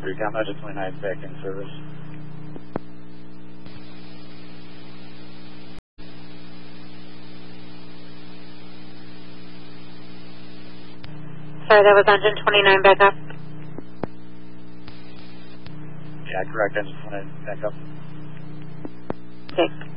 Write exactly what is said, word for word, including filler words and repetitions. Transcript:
Recom Engine twenty-nine back in service. Sorry, that was Engine twenty-nine back up? Yeah, correct. Engine twenty-nine back up. Okay.